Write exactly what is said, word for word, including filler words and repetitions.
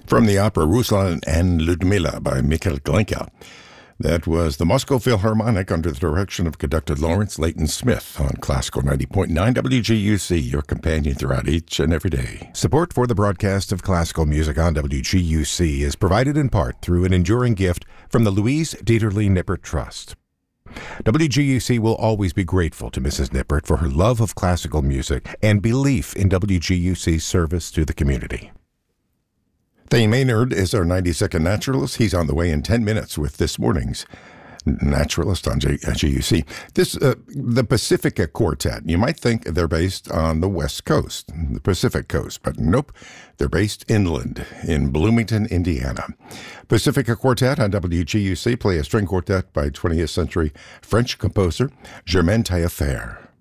From the opera Ruslan and Ludmila by Mikhail Glinka. That was the Moscow Philharmonic under the direction of conductor Lawrence Leighton Smith on Classical ninety point nine W G U C, your companion throughout each and every day. Support for the broadcast of classical music on W G U C is provided in part through an enduring gift from the Louise Dieterle Nippert Trust. W G U C will always be grateful to Missus Nippert for her love of classical music and belief in W G U C's service to the community. Thane Maynard is our ninety-second naturalist. He's on the way in ten minutes with this morning's naturalist on G- G U C. This, uh, the Pacifica Quartet. You might think they're based on the West Coast, the Pacific Coast, but nope. They're based inland in Bloomington, Indiana. Pacifica Quartet on W G U C play a string quartet by twentieth century French composer Germaine Taillefer.